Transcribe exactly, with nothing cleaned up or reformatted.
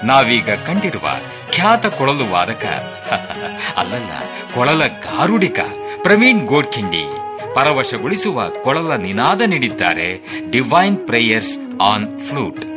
ನಾವೀಗ ಕಂಡಿರುವ ಖ್ಯಾತ ಕೊಳಲು ವಾದಕ ಅಲ್ಲಲ್ಲ ಕೊಳಲ ಗಾರುಡಿಕ ಪ್ರವೀಣ್ ಗೋಡ್ಖಿಂಡಿ ಪರವಶಗೊಳಿಸುವ ಕೊಳಲ ನಿನಾದ ನೀಡಿದ್ದಾರೆ ಡಿವೈನ್ ಪ್ರೇಯರ್ಸ್ ಆನ್ ಫ್ಲೂಟ್.